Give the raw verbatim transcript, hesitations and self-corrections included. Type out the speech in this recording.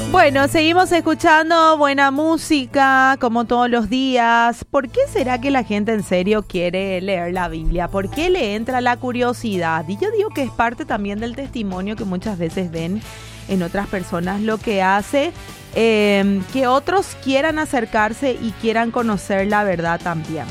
Bueno, seguimos escuchando buena música como todos los días. ¿Por qué será que la gente en serio quiere leer la Biblia? ¿Por qué le entra la curiosidad? Y yo digo que es parte también del testimonio que muchas veces ven en otras personas, lo que hace eh, que otros quieran acercarse y quieran conocer la verdad también.